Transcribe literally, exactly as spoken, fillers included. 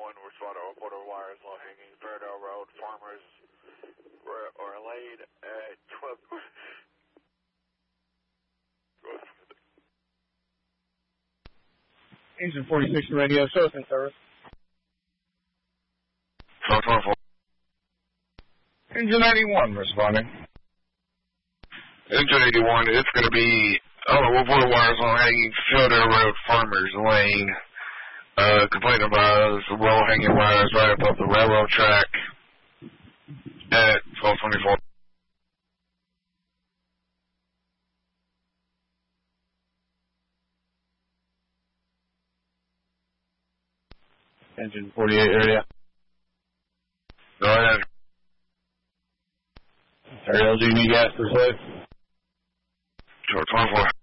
one, respond to reporter wires low hanging Fairdale Road, farmers were, or laid at twelve. Engine forty-six radio, show us in service. twelve twenty-four. Engine eighty-one responding. Engine eighty-one, it's going to be, I don't know, reporter wires low hanging Fairdale Road, farmers lane. Uh, complaining about the low-hanging wires right above the railroad track at twelve twenty-four. Engine forty-eight area. Go ahead. Ariel, do you need gas for safe? twelve twenty-four.